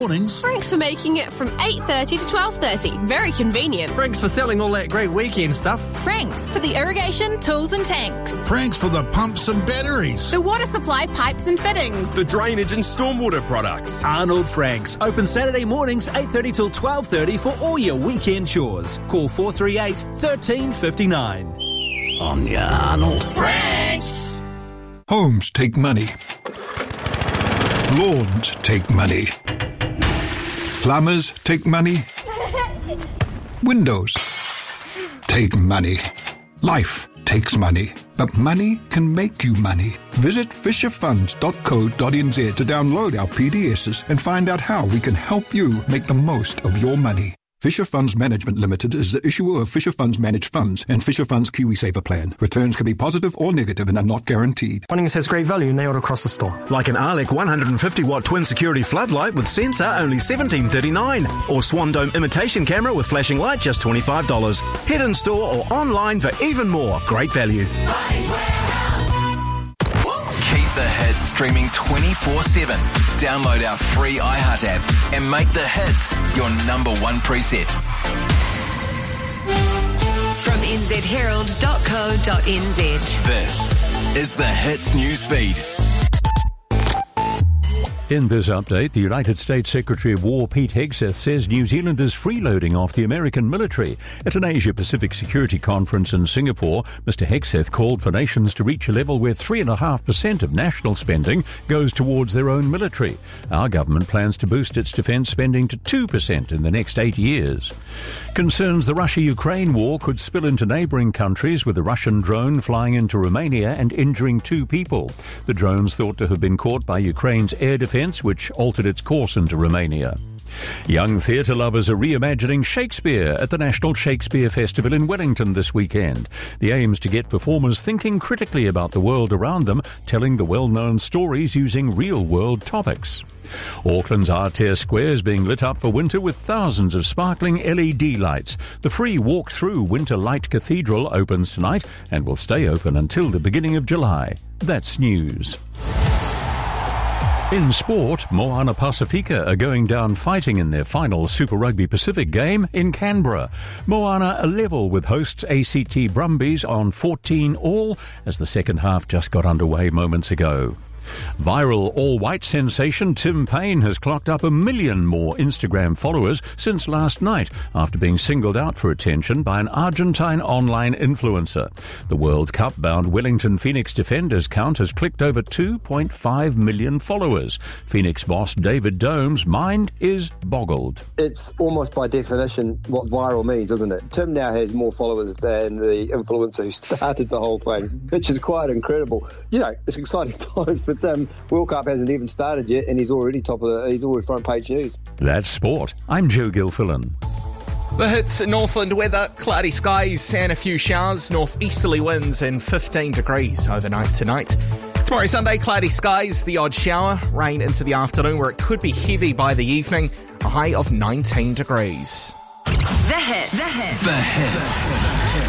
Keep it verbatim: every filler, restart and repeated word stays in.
Mornings. Frank's for making it from eight thirty to twelve thirty. Very convenient. Frank's for selling all that great weekend stuff. Frank's for the irrigation, tools and tanks. Frank's for the pumps and batteries. The water supply, pipes and fittings. The drainage and stormwater products. Arnold Frank's. Open Saturday mornings eight thirty till twelve thirty for all your weekend chores. Call four three eight, one three five nine. On your Arnold Frank's. Homes take money. Lawns take money. Plumbers take money. Windows take money. Life takes money. But money can make you money. Visit fisher funds dot co dot n z to download our P D Ss and find out how we can help you make the most of your money. Fisher Funds Management Limited is the issuer of Fisher Funds Managed Funds and Fisher Funds KiwiSaver Plan. Returns can be positive or negative and are not guaranteed. Bunnings has great value nailed across the store. Like an Arlec one hundred fifty watt twin security floodlight with sensor, only seventeen thirty-nine, or Swan Dome imitation camera with flashing light, just twenty-five dollars. Head in store or online for even more great value. Keep the hits streaming twenty-four seven. Download our free iHeart app and make the hits your number one preset. From n z herald dot co dot n z. This is the Hits news feed. In this update, the United States Secretary of War Pete Hegseth says New Zealand is freeloading off the American military. At an Asia-Pacific Security Conference in Singapore, Mister Hegseth called for nations to reach a level where three point five percent of national spending goes towards their own military. Our government plans to boost its defence spending to two percent in the next eight years. Concerns the Russia-Ukraine war could spill into neighbouring countries, with a Russian drone flying into Romania and injuring two people. The drone's thought to have been caught by Ukraine's air defence, which altered its course into Romania. Young theatre lovers are reimagining Shakespeare at the National Shakespeare Festival in Wellington this weekend. The aim is to get performers thinking critically about the world around them, telling the well-known stories using real-world topics. Auckland's Arter Square is being lit up for winter with thousands of sparkling L E D lights. The free walk-through Winter Light Cathedral opens tonight and will stay open until the beginning of July. That's news. In sport, Moana Pasifika are going down fighting in their final Super Rugby Pacific game in Canberra. Moana are level with hosts A C T Brumbies on fourteen all as the second half just got underway moments ago. Viral all-white sensation Tim Payne has clocked up a million more Instagram followers since last night after being singled out for attention by an Argentine online influencer. The World Cup-bound Wellington Phoenix Defenders count has clicked over two point five million followers. Phoenix boss David Dome's mind is boggled. It's almost by definition what viral means, isn't it? Tim now has more followers than the influencer who started the whole thing, which is quite incredible. You know, it's exciting times for Tim. World Cup hasn't even started yet, and he's already top of the, he's already front page news. That's sport. I'm Joe Gilfillan. The hits: Northland weather, cloudy skies and a few showers, northeasterly winds and fifteen degrees overnight tonight. Tomorrow Sunday, cloudy skies, the odd shower, rain into the afternoon where it could be heavy by the evening, a high of nineteen degrees. The hits. The hits. The hits.